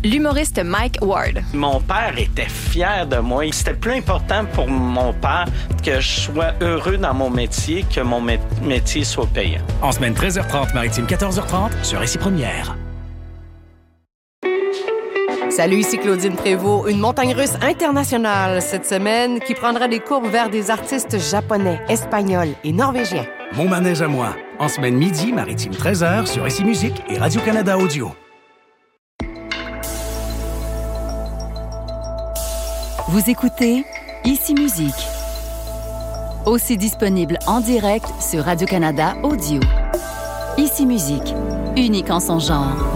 l'humoriste Mike Ward. Mon père était fier de moi. C'était plus important pour mon père que je sois heureux dans mon métier que mon métier soit payant. En semaine 13h30, maritime 14h30, sur Récit Première. Salut, ici Claudine Prévost, une montagne russe internationale cette semaine qui prendra des courbes vers des artistes japonais, espagnols et norvégiens. Mon manège à moi, en semaine midi, maritime 13h, sur Récit Musique et Radio-Canada Audio. Vous écoutez Ici Musique. Aussi disponible en direct sur Radio-Canada Audio. Ici Musique, unique en son genre.